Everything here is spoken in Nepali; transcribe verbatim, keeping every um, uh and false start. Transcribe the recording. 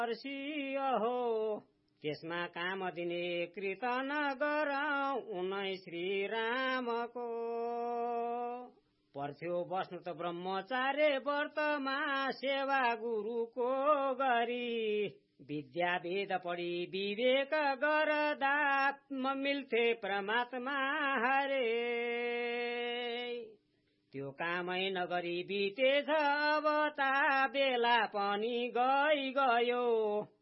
हो त्यसमा काम दिने कृतन गरौँ उनै श्री रामको पर्थ्यो बस्नु त ब्रह्मचार्य व्रतमा सेवा गुरुको गरी विद्या वेद पढी विवेक गर्दा म मिल्थे परमात्मा हरे त्यो कामै नगरी बितेछ अब ता बेला पनि गइ गयो